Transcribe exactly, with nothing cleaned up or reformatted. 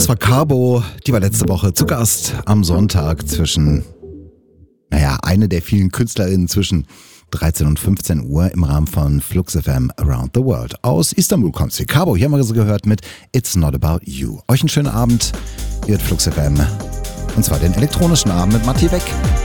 Das war Cabo, die war letzte Woche zu Gast am Sonntag zwischen, naja, eine der vielen KünstlerInnen zwischen dreizehn und fünfzehn Uhr im Rahmen von Flux F M Around the World. Aus Istanbul kommt sie. Cabo, hier haben wir sie gehört mit It's Not About You. Euch einen schönen Abend, hier wird Flux F M. Und zwar den elektronischen Abend mit Matti Weck.